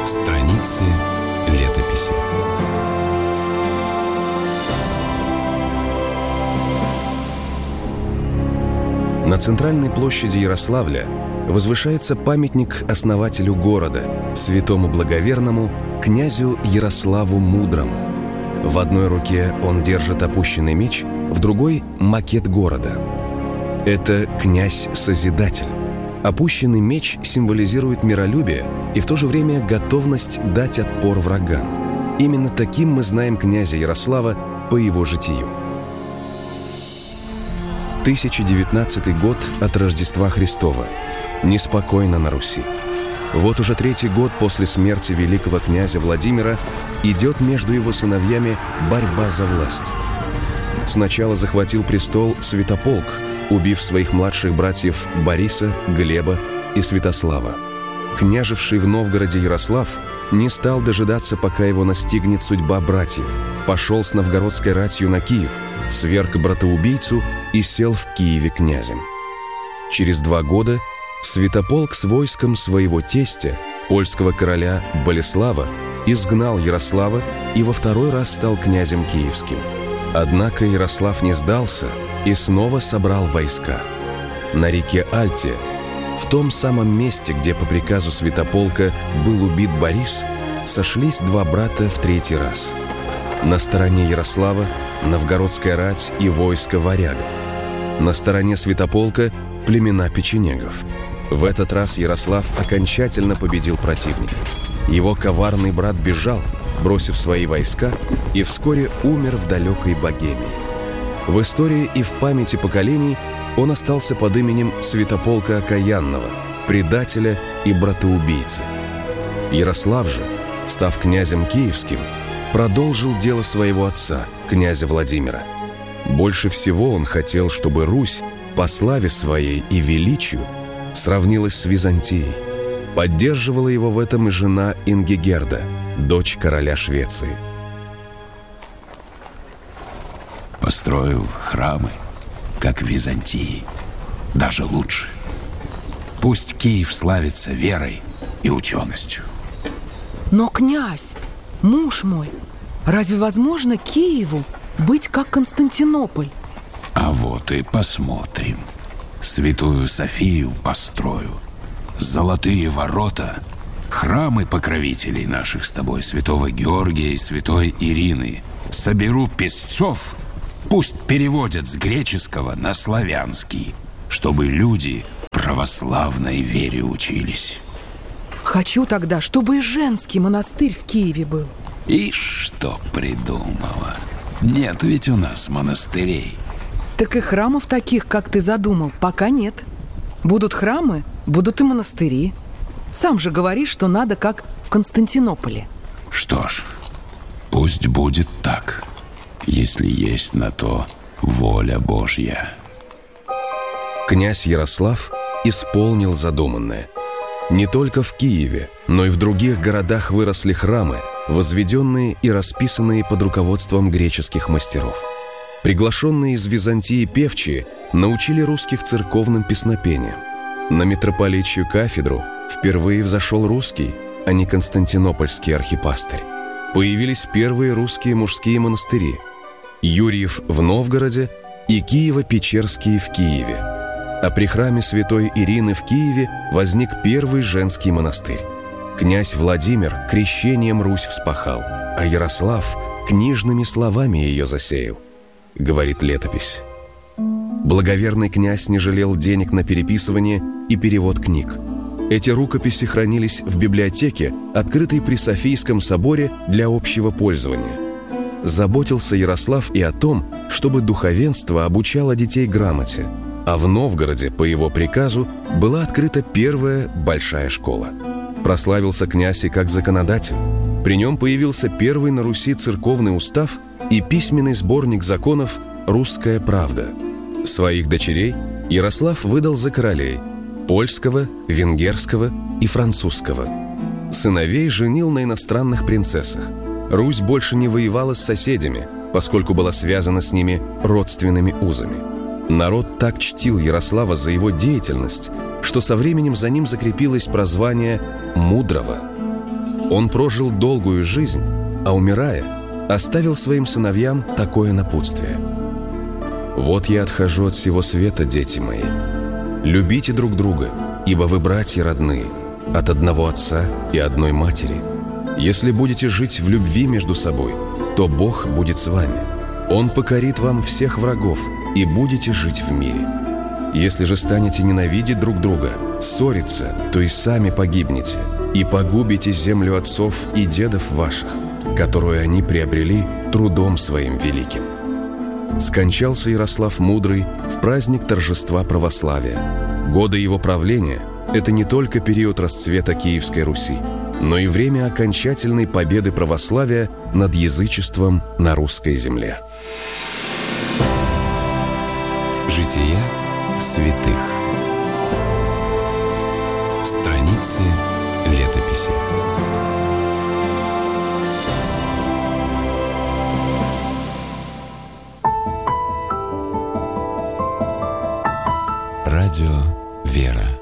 Страницы летописи. На центральной площади Ярославля возвышается памятник основателю города, святому благоверному князю Ярославу Мудрому. В одной руке он держит опущенный меч, в другой – макет города. Это князь-созидатель. Опущенный меч символизирует миролюбие и в то же время готовность дать отпор врагам. Именно таким мы знаем князя Ярослава по его житию. 1019 год от Рождества Христова. Неспокойно на Руси. Вот уже третий год после смерти великого князя Владимира идет между его сыновьями борьба за власть. Сначала захватил престол Святополк, убив своих младших братьев Бориса, Глеба и Святослава. Княжевший в Новгороде Ярослав не стал дожидаться, пока его настигнет судьба братьев. Пошел с новгородской ратью на Киев, сверг братоубийцу и сел в Киеве князем. Через 2 года Святополк с войском своего тестя, польского короля Болеслава, изгнал Ярослава и во 2-й раз стал князем киевским. Однако Ярослав не сдался и снова собрал войска. На реке Альте, в том самом месте, где по приказу Святополка был убит Борис, сошлись 2 брата в 3-й раз. На стороне Ярослава новгородская рать и войско варягов. На стороне Святополка племена печенегов. В этот раз Ярослав окончательно победил противника. Его коварный брат бежал, бросив свои войска, и вскоре умер в далекой Богемии. В истории и в памяти поколений он остался под именем Святополка Окаянного, предателя и братоубийцы. Ярослав же, став князем киевским, продолжил дело своего отца, князя Владимира. Больше всего он хотел, чтобы Русь по славе своей и величию сравнилась с Византией. Поддерживала его в этом и жена Ингигерда, дочь короля Швеции. Построю храмы, как в Византии, даже лучше. Пусть Киев славится верой и ученостью. Но, князь, муж мой, разве возможно Киеву быть как Константинополь? А вот и посмотрим. Святую Софию построю, золотые ворота, храмы покровителей наших с тобой, святого Георгия и святой Ирины. Соберу песцов, пусть переводят с греческого на славянский, чтобы люди православной вере учились. Хочу тогда, чтобы и женский монастырь в Киеве был. Ишь, что придумала. Нет ведь у нас монастырей. Так и храмов таких, как ты задумал, пока нет. Будут храмы, будут и монастыри. Сам же говоришь, что надо как в Константинополе. Что ж, пусть будет так, если есть на то воля Божья. Князь Ярослав исполнил задуманное. Не только в Киеве, но и в других городах выросли храмы, возведенные и расписанные под руководством греческих мастеров. Приглашенные из Византии певчие научили русских церковным песнопениям. На митрополичью кафедру впервые взошел русский, а не константинопольский архипастырь. Появились первые русские мужские монастыри – Юрьев в Новгороде и Киево-Печерские в Киеве. А при храме святой Ирины в Киеве возник первый женский монастырь. Князь Владимир крещением Русь вспахал, а Ярослав книжными словами ее засеял, говорит летопись. Благоверный князь не жалел денег на переписывание и перевод книг. Эти рукописи хранились в библиотеке, открытой при Софийском соборе для общего пользования. Заботился Ярослав и о том, чтобы духовенство обучало детей грамоте, а в Новгороде, по его приказу, была открыта первая большая школа. Прославился князь и как законодатель. При нем появился первый на Руси церковный устав и письменный сборник законов «Русская правда». Своих дочерей Ярослав выдал за королей – польского, венгерского и французского. Сыновей женил на иностранных принцессах. Русь больше не воевала с соседями, поскольку была связана с ними родственными узами. Народ так чтил Ярослава за его деятельность, что со временем за ним закрепилось прозвание «Мудрого». Он прожил долгую жизнь, а умирая, оставил своим сыновьям такое напутствие: «Вот я отхожу от всего света, дети мои. Любите друг друга, ибо вы братья родные, от одного отца и одной матери. Если будете жить в любви между собой, то Бог будет с вами. Он покорит вам всех врагов, и будете жить в мире. Если же станете ненавидеть друг друга, ссориться, то и сами погибнете, и погубите землю отцов и дедов ваших, которую они приобрели трудом своим великим». Скончался Ярослав Мудрый в праздник торжества православия. Годы его правления – это не только период расцвета Киевской Руси, но и время окончательной победы православия над язычеством на русской земле. Жития святых. Страницы летописи. Радио «Вера».